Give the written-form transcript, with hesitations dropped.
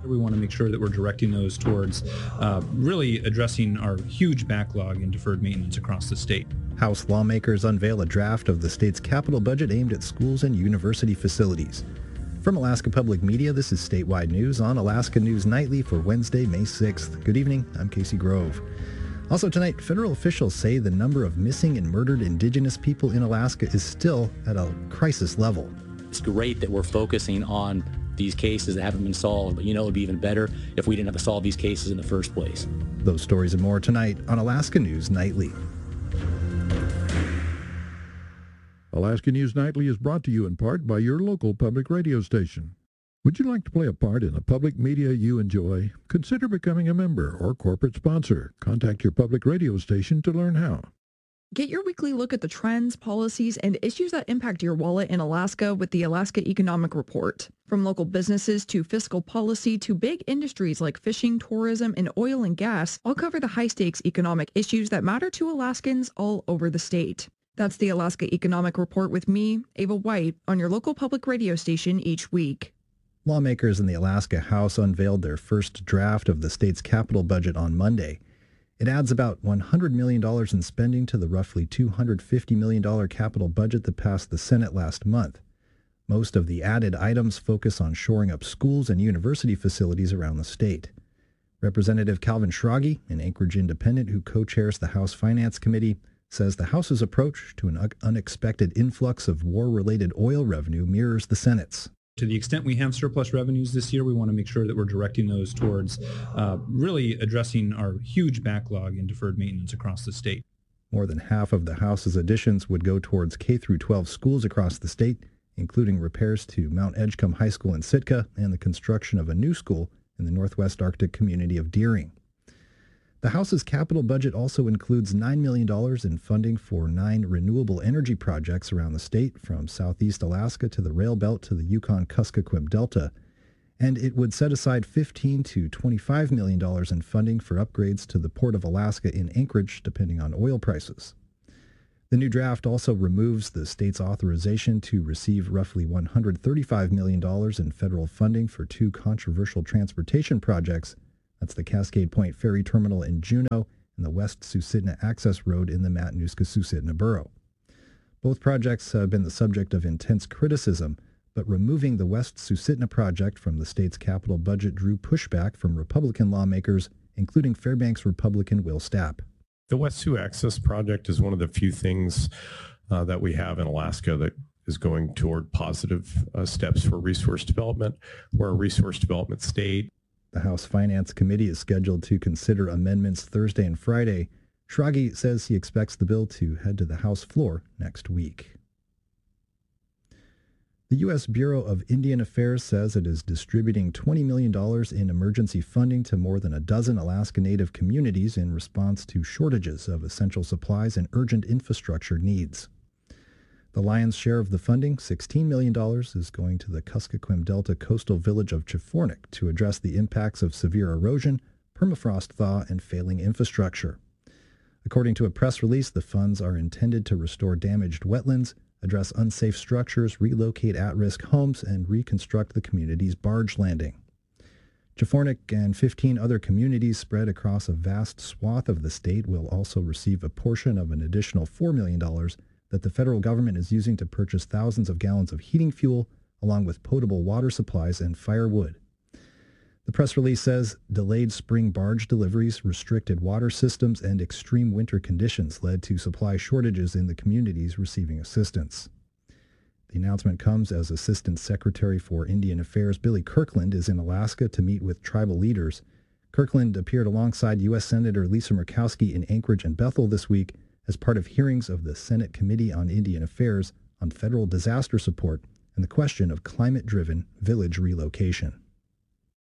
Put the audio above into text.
We want to make sure that we're directing those towards really addressing our huge backlog in deferred maintenance across the state. House lawmakers unveil a draft of the state's capital budget aimed at schools and university facilities. From Alaska Public Media, this is Statewide News on Alaska News Nightly for Wednesday, May 6th. Good evening, I'm Casey Grove. Also tonight, federal officials say the number of missing and murdered Indigenous people in Alaska is still at a crisis level. It's great that we're focusing on these cases that haven't been solved, but it would be even better if we didn't have to solve these cases in the first place. Those stories and more tonight on Alaska News Nightly. Alaska News Nightly is brought to you in part by your local public radio station. Would you like to play a part in the public media you enjoy? Consider becoming a member or corporate sponsor. Contact your public radio station to learn how. Get your weekly look at the trends, policies, and issues that impact your wallet in Alaska with the Alaska Economic Report. From local businesses to fiscal policy to big industries like fishing, tourism, and oil and gas, I'll cover the high-stakes economic issues that matter to Alaskans all over the state. That's the Alaska Economic Report with me, Ava White, on your local public radio station each week. Lawmakers in the Alaska House unveiled their first draft of the state's capital budget on Monday. It adds about $100 million in spending to the roughly $250 million capital budget that passed the Senate last month. Most of the added items focus on shoring up schools and university facilities around the state. Representative Calvin Schrage, an Anchorage independent who co-chairs the House Finance Committee, says the House's approach to an unexpected influx of war-related oil revenue mirrors the Senate's. To the extent we have surplus revenues this year, we want to make sure that we're directing those towards really addressing our huge backlog in deferred maintenance across the state. More than half of the House's additions would go towards K-12 schools across the state, including repairs to Mount Edgecombe High School in Sitka and the construction of a new school in the Northwest Arctic community of Deering. The House's capital budget also includes $9 million in funding for 9 renewable energy projects around the state, from southeast Alaska to the rail belt to the Yukon-Kuskokwim Delta, and it would set aside $15 to $25 million in funding for upgrades to the Port of Alaska in Anchorage, depending on oil prices. The new draft also removes the state's authorization to receive roughly $135 million in federal funding for 2 controversial transportation projects. That's the Cascade Point Ferry Terminal in Juneau and the West Susitna Access Road in the Matanuska-Susitna Borough. Both projects have been the subject of intense criticism, but removing the West Susitna project from the state's capital budget drew pushback from Republican lawmakers, including Fairbanks Republican Will Stapp. The West Sioux Access Project is one of the few things that we have in Alaska that is going toward positive steps for resource development. We're a resource development state. The House Finance Committee is scheduled to consider amendments Thursday and Friday. Schrage says he expects the bill to head to the House floor next week. The U.S. Bureau of Indian Affairs says it is distributing $20 million in emergency funding to more than a dozen Alaska Native communities in response to shortages of essential supplies and urgent infrastructure needs. The lion's share of the funding, $16 million, is going to the Kuskokwim Delta coastal village of Chifornik to address the impacts of severe erosion, permafrost thaw, and failing infrastructure. According to a press release, the funds are intended to restore damaged wetlands, address unsafe structures, relocate at-risk homes, and reconstruct the community's barge landing. Chifornik and 15 other communities spread across a vast swath of the state will also receive a portion of an additional $4 million that the federal government is using to purchase thousands of gallons of heating fuel, along with potable water supplies and firewood. The press release says delayed spring barge deliveries, restricted water systems, and extreme winter conditions led to supply shortages in the communities receiving assistance. The announcement comes as Assistant Secretary for Indian Affairs Billy Kirkland is in Alaska to meet with tribal leaders. Kirkland appeared alongside U.S. Senator Lisa Murkowski in Anchorage and Bethel this week as part of hearings of the Senate Committee on Indian Affairs on federal disaster support and the question of climate-driven village relocation.